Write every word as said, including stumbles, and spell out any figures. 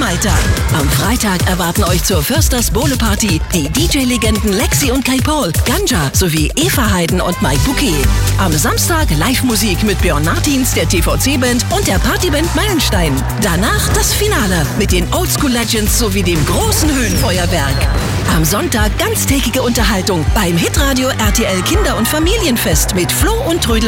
Malta. Am Freitag erwarten euch zur Försters Bowle Party die D J-Legenden Lexi und Kai Paul, Ganja sowie Eva Heiden und Mike Bouquet. Am Samstag Live-Musik mit Björn Martins, der T V C-Band und der Partyband Meilenstein. Danach das Finale mit den Oldschool Legends sowie dem großen Höhenfeuerwerk. Am Sonntag ganztägige Unterhaltung beim Hitradio R T L Kinder- und Familienfest mit Flo und Trödel